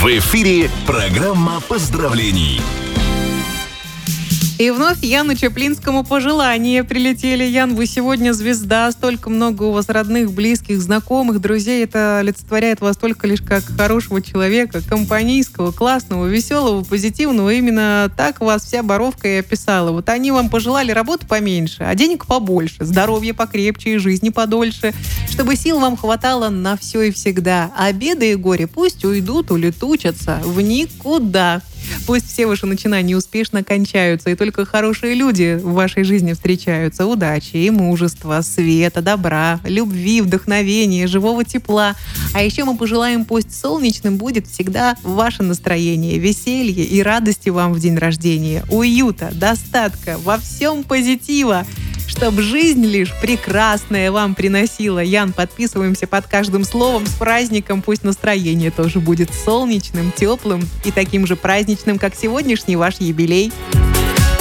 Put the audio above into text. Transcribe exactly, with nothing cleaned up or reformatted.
В эфире программа поздравлений. И вновь Яну Чаплинскому пожелания прилетели. Ян, вы сегодня звезда, столько много у вас родных, близких, знакомых, друзей. Это олицетворяет вас только лишь как хорошего человека, компанейского, классного, веселого, позитивного. Именно так вас вся Боровка и описала. Вот они вам пожелали работы поменьше, а денег побольше, здоровья покрепче и жизни подольше, чтобы сил вам хватало на все и всегда. А беды и горе пусть уйдут, улетучатся в никуда. Пусть все ваши начинания успешно кончаются, и только хорошие люди в вашей жизни встречаются. Удачи и мужества, света, добра, любви, вдохновения, живого тепла. А еще мы пожелаем, пусть солнечным будет всегда ваше настроение, веселье и радости вам в день рождения, уюта, достатка, во всем позитива. Чтоб жизнь лишь прекрасная вам приносила. Ян, подписываемся под каждым словом. С праздником. Пусть настроение тоже будет солнечным, теплым и таким же праздничным, как сегодняшний ваш юбилей.